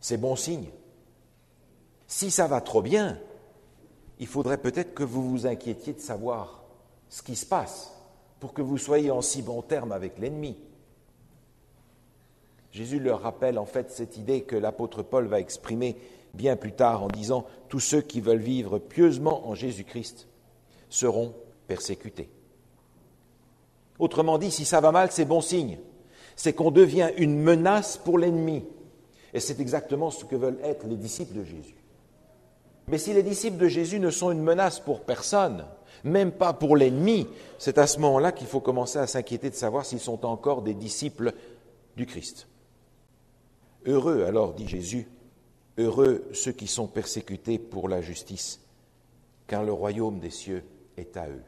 c'est bon signe. Si ça va trop bien, il faudrait peut-être que vous vous inquiétiez de savoir ce qui se passe pour que vous soyez en si bons termes avec l'ennemi. Jésus leur rappelle en fait cette idée que l'apôtre Paul va exprimer bien plus tard en disant « Tous ceux qui veulent vivre pieusement en Jésus-Christ seront persécutés ». Autrement dit, si ça va mal, c'est bon signe. C'est qu'on devient une menace pour l'ennemi. Et c'est exactement ce que veulent être les disciples de Jésus. Mais si les disciples de Jésus ne sont une menace pour personne, même pas pour l'ennemi, c'est à ce moment-là qu'il faut commencer à s'inquiéter de savoir s'ils sont encore des disciples du Christ. Heureux, alors, dit Jésus, heureux ceux qui sont persécutés pour la justice, car le royaume des cieux est à eux.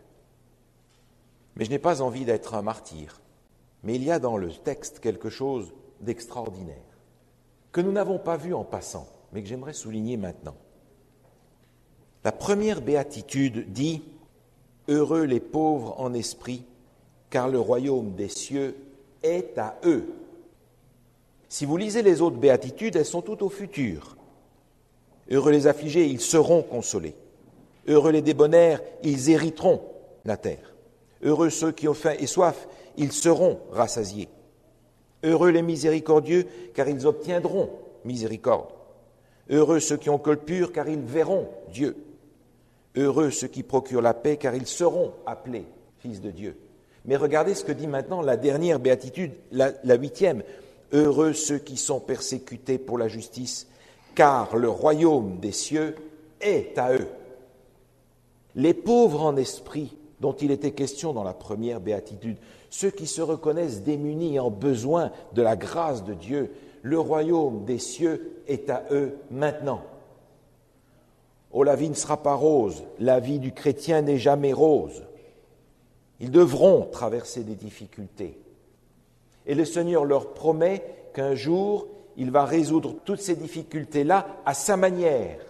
Mais je n'ai pas envie d'être un martyr, mais il y a dans le texte quelque chose d'extraordinaire, que nous n'avons pas vu en passant, mais que j'aimerais souligner maintenant. La première béatitude dit « Heureux les pauvres en esprit, car le royaume des cieux est à eux. » Si vous lisez les autres béatitudes, elles sont toutes au futur. Heureux les affligés, ils seront consolés. Heureux les débonnaires, ils hériteront la terre. Heureux ceux qui ont faim et soif, ils seront rassasiés. Heureux les miséricordieux, car ils obtiendront miséricorde. Heureux ceux qui ont cœur pur, car ils verront Dieu. Heureux ceux qui procurent la paix, car ils seront appelés fils de Dieu. Mais regardez ce que dit maintenant la dernière béatitude, la 8e. Heureux ceux qui sont persécutés pour la justice, car le royaume des cieux est à eux. Les pauvres en esprit, dont il était question dans la première béatitude, ceux qui se reconnaissent démunis et en besoin de la grâce de Dieu, le royaume des cieux est à eux maintenant. Oh, la vie ne sera pas rose, la vie du chrétien n'est jamais rose. Ils devront traverser des difficultés. Et le Seigneur leur promet qu'un jour, il va résoudre toutes ces difficultés-là à sa manière.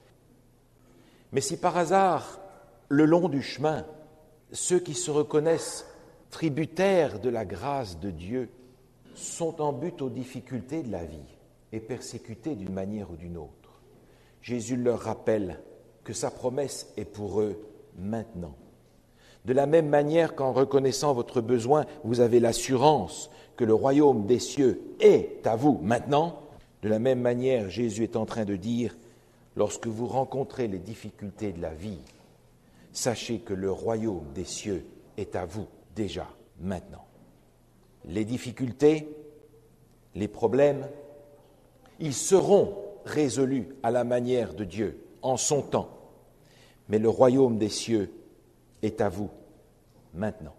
Mais si par hasard, le long du chemin, ceux qui se reconnaissent tributaires de la grâce de Dieu sont en but aux difficultés de la vie et persécutés d'une manière ou d'une autre, Jésus leur rappelle que sa promesse est pour eux maintenant. De la même manière qu'en reconnaissant votre besoin, vous avez l'assurance que le royaume des cieux est à vous maintenant, de la même manière, Jésus est en train de dire, lorsque vous rencontrez les difficultés de la vie, sachez que le royaume des cieux est à vous déjà maintenant. Les difficultés, les problèmes, ils seront résolus à la manière de Dieu, en son temps. Mais le royaume des cieux est à vous maintenant.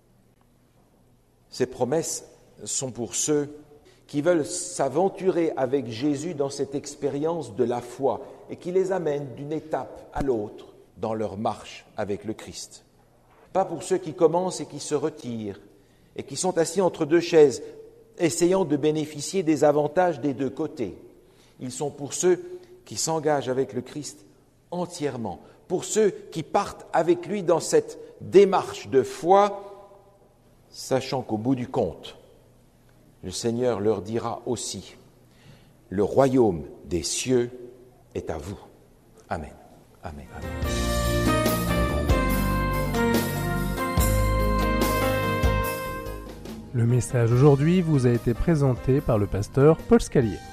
Ces promesses sont pour ceux qui veulent s'aventurer avec Jésus dans cette expérience de la foi et qui les amènent d'une étape à l'autre dans leur marche avec le Christ. Pas pour ceux qui commencent et qui se retirent et qui sont assis entre deux chaises, essayant de bénéficier des avantages des deux côtés. Ils sont pour ceux qui s'engagent avec le Christ entièrement, pour ceux qui partent avec lui dans cette démarche de foi, sachant qu'au bout du compte, le Seigneur leur dira aussi, le royaume des cieux est à vous. Amen. Amen. Amen. Le message aujourd'hui vous a été présenté par le pasteur Paul Scalier.